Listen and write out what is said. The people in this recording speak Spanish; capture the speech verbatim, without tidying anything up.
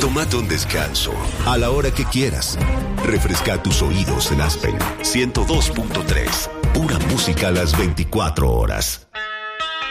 Tómate un descanso a la hora que quieras. Refresca tus oídos en Aspen ciento dos punto tres. Pura música a las veinticuatro horas.